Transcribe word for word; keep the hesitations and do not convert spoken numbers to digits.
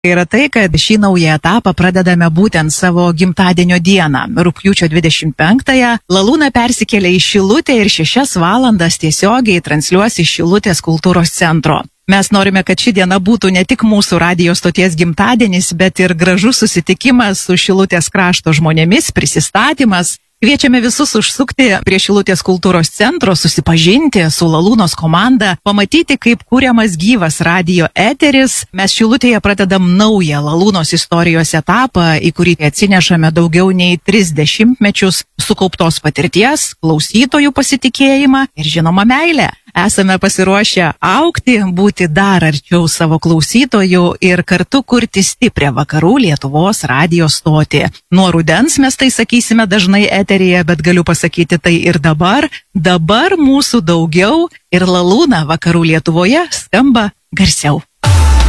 yra tai, kad šį naują etapą pradedame būtent savo gimtadienio dieną, rugpjūčio dvidešimt penktąją. Lalūna persikėlė į Šilutę ir šešias valandas tiesiogiai transliuos iš Šilutės kultūros centro. Mes norime, kad ši diena būtų ne tik mūsų radijo stoties gimtadienis, bet ir gražus susitikimas su Šilutės krašto žmonėmis, prisistatymas. Kviečiame visus užsukti prie Šilutės kultūros centro, susipažinti su Lalūnos komanda, pamatyti, kaip kuriamas gyvas radijo eteris. Mes Šilutėje pradedam naują Lalūnos istorijos etapą, į kurį atsinešame daugiau nei tris dešimtmečius sukauptos patirties, klausytojų pasitikėjimą ir žinoma meilę. Esame pasiruošę augti, būti dar arčiau savo klausytojų ir kartu kurti stiprią vakarų Lietuvos radijo stotį. Nuo rudens mes tai sakysime dažnai eteryje, bet galiu pasakyti tai ir dabar. Dabar mūsų daugiau ir Lalūna vakarų Lietuvoje skamba garsiau.